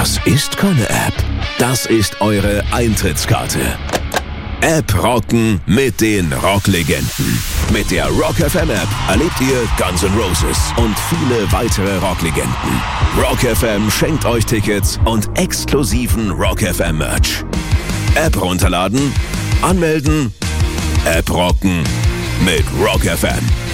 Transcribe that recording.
Das ist keine App. Das ist eure Eintrittskarte. App rocken mit den Rocklegenden. Mit der Rock FM App erlebt ihr Guns N' Roses und viele weitere Rocklegenden. Rock FM schenkt euch Tickets und exklusiven Rock FM Merch. App runterladen, anmelden, App rocken mit Rock FM.